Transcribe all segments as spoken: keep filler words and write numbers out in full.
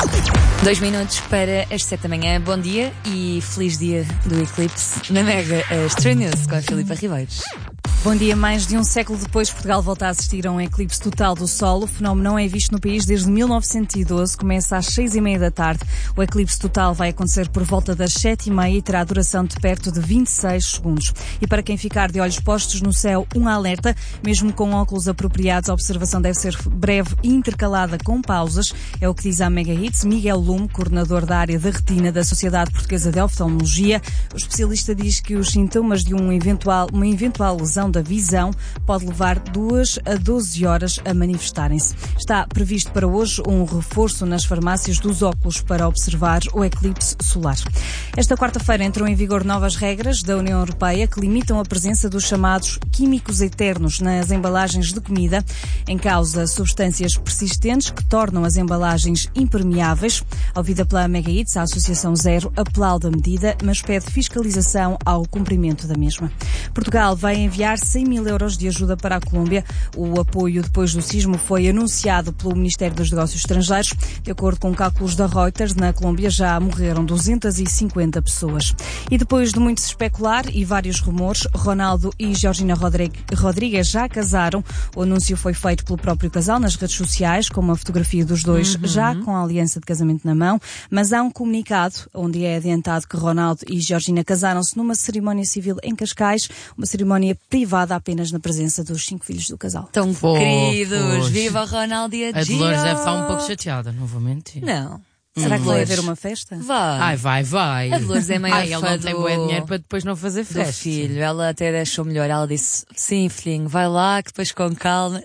Dois minutos para as sete da manhã. Bom dia e feliz dia do eclipse na Mega Astro News com a Filipa Ribeiros. Bom dia. Mais de um século depois, Portugal volta a assistir a um eclipse total do Sol. O fenómeno não é visto no país desde mil novecentos e doze. Começa às seis e meia da tarde. O eclipse total vai acontecer por volta das sete e meia e terá duração de perto de vinte e seis segundos. E para quem ficar de olhos postos no céu, um alerta. Mesmo com óculos apropriados, a observação deve ser breve e intercalada com pausas. É o que diz a Mega Hits. Miguel Lume, coordenador da área da retina da Sociedade Portuguesa de Oftalmologia. O especialista diz que os sintomas de um eventual, uma eventual lesão da visão pode levar duas a doze horas a manifestarem-se. Está previsto para hoje um reforço nas farmácias dos óculos para observar o eclipse solar. Esta quarta-feira entram em vigor novas regras da União Europeia que limitam a presença dos chamados químicos eternos nas embalagens de comida. Em causa, substâncias persistentes que tornam as embalagens impermeáveis. Ouvida pela Mega Hits, a Associação Zero aplaude a medida, mas pede fiscalização ao cumprimento da mesma. Portugal vai enviar cem mil euros de ajuda para a Colômbia. O apoio depois do sismo foi anunciado pelo Ministério dos Negócios Estrangeiros. De acordo com cálculos da Reuters, na Colômbia já morreram duzentas e cinquenta pessoas. E depois de muito se especular e vários rumores, Ronaldo e Georgina Rodrigues já casaram. O anúncio foi feito pelo próprio casal nas redes sociais, com uma fotografia dos dois uhum. já com a aliança de casamento na mão. Mas há um comunicado onde é adiantado que Ronaldo e Georgina casaram-se numa cerimónia civil em Cascais, uma cerimónia privada apenas na presença dos cinco filhos do casal. Tão Fofos. Queridos, viva Ronaldo e a Gio! A Dolores deve estar um pouco chateada, não vou mentir. Não. Será que vai haver uma festa? Vai. Ai, vai, vai. A Dolores é maior Ai, fã ela não do... tem bué dinheiro para depois não fazer festa. Do filho. Ela até achou melhor. Ela disse, sim, filhinho, vai lá, que depois com calma.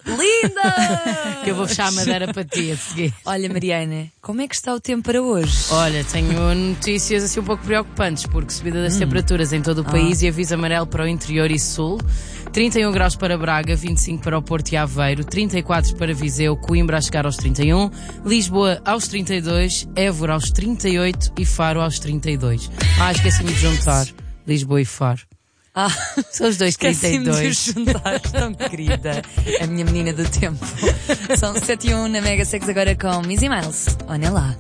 Linda! Que eu vou fechar a madeira para ti a seguir. Olha, Mariana, como é que está o tempo para hoje? Olha, tenho notícias assim um pouco preocupantes, porque subida das hum. temperaturas em todo o país ah. e aviso amarelo para o interior e sul. trinta e um graus para Braga, vinte e cinco para o Porto e Aveiro, trinta e quatro para Viseu, Coimbra a chegar aos trinta e um, Lisboa aos trinta e dois, Évora aos trinta e oito e Faro aos trinta e dois. Ah, esqueci-me de juntar Lisboa e Faro. Ah, são os dois trinta e dois. Esqueci-me de juntar, tão querida, a minha menina do tempo. São sete e um na Mega Sex agora com Missy Miles. Olha lá.